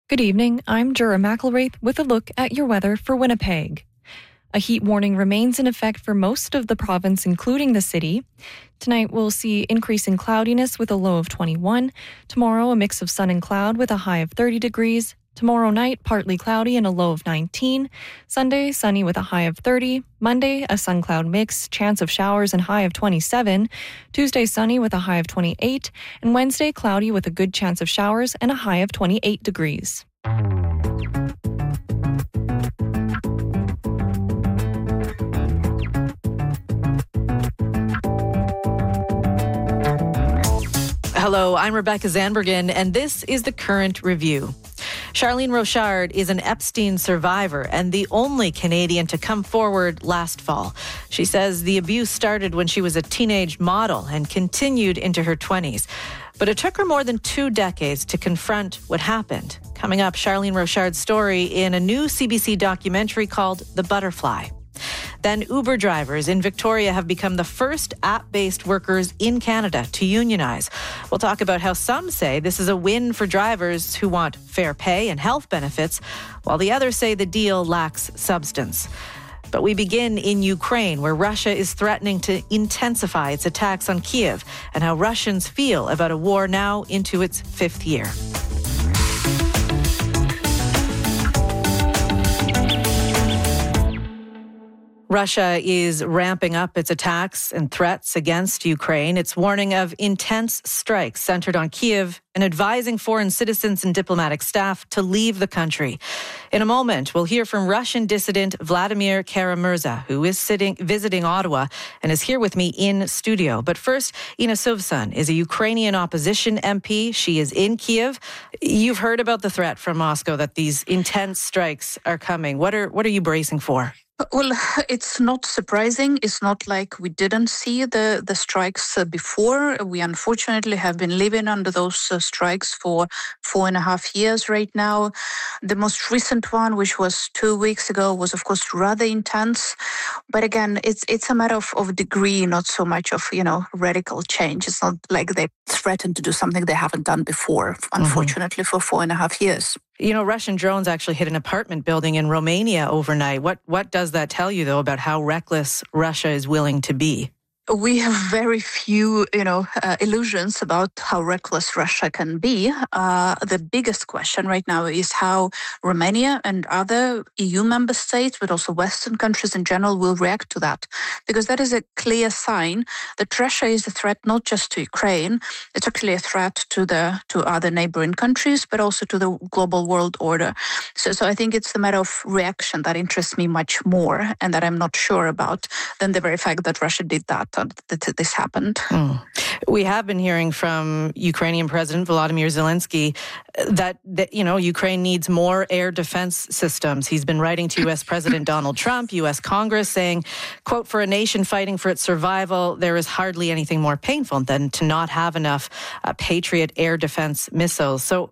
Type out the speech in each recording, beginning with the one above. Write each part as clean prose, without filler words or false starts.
Good evening, I'm Jura McElwraith with a look at your weather for Winnipeg. A heat warning remains in effect for most of the province, including the city. Tonight we'll see increasing cloudiness with a low of 21. Tomorrow, a mix of sun and cloud with a high of 30 degrees. Tomorrow night, partly cloudy and a low of 19. Sunday, sunny with a high of 30. Monday, a sun-cloud mix, chance of showers and high of 27. Tuesday, sunny with a high of 28. And Wednesday, cloudy with a good chance of showers and a high of 28 degrees. Hello, I'm Rebecca Zandbergen, and this is the Current Review. Charlene Rochard is an Epstein survivor and the only Canadian to come forward last fall. She says the abuse started when she was a teenage model and continued into her 20s. But it took her more than 2 decades to confront what happened. Coming up, Charlene Rochard's story in a new CBC documentary called The Butterfly. Then Uber drivers in Victoria have become the first app-based workers in Canada to unionize. We'll talk about how some say this is a win for drivers who want fair pay and health benefits, while the others say the deal lacks substance. But we begin in Ukraine, where Russia is threatening to intensify its attacks on Kyiv, and how Russians feel about a war now into its 5th year. Russia is ramping up its attacks and threats against Ukraine. It's warning of intense strikes centered on Kyiv and advising foreign citizens and diplomatic staff to leave the country. In a moment, we'll hear from Russian dissident Vladimir Kara-Murza, who is visiting Ottawa and is here with me in studio. But first, Inna Suvsan is a Ukrainian opposition MP. She is in Kyiv. You've heard about the threat from Moscow that these intense strikes are coming. What are you bracing for? Well, it's not surprising. It's not like we didn't see the strikes before. We unfortunately have been living under those strikes for 4.5 years right now. The most recent one, which was 2 weeks ago, was of course rather intense. But again, it's a matter of degree, not so much of, radical change. It's not like they threatened to do something they haven't done before, unfortunately, for 4.5 years. Russian drones actually hit an apartment building in Romania overnight. What does that tell you, though, about how reckless Russia is willing to be? We have very few, illusions about how reckless Russia can be. The biggest question right now is how Romania and other EU member states, but also Western countries in general, will react to that. Because that is a clear sign that Russia is a threat not just to Ukraine, it's actually a threat to other neighboring countries, but also to the global world order. So I think it's the matter of reaction that interests me much more and that I'm not sure about than the very fact that Russia did that. That this happened. We have been hearing from Ukrainian President Volodymyr Zelensky that Ukraine needs more air defense systems. He's been writing to U.S. President Donald Trump, U.S. Congress, saying, quote, "For a nation fighting for its survival, there is hardly anything more painful than to not have enough Patriot air defense missiles." So,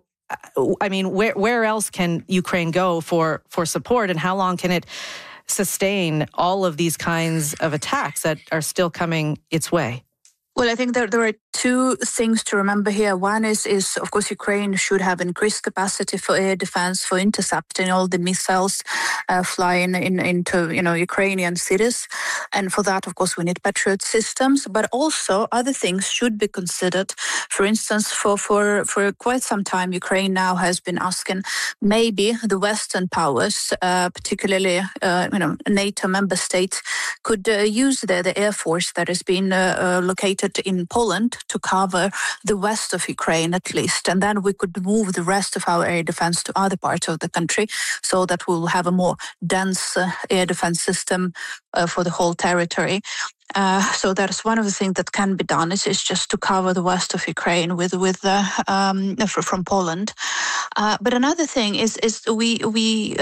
where else can Ukraine go for support, and how long can it sustain all of these kinds of attacks that are still coming its way? Well, I think there are two things to remember here. One is of course, Ukraine should have increased capacity for air defense, for intercepting all the missiles flying into Ukrainian cities, and for that, of course, we need Patriot systems. But also, other things should be considered. For instance, for quite some time, Ukraine now has been asking maybe the Western powers, particularly NATO member states, could use the air force that has been located in Poland to cover the west of Ukraine at least. And then we could move the rest of our air defense to other parts of the country so that we'll have a more dense air defense system for the whole territory. So that's one of the things that can be done is just to cover the west of Ukraine from Poland. But another thing is we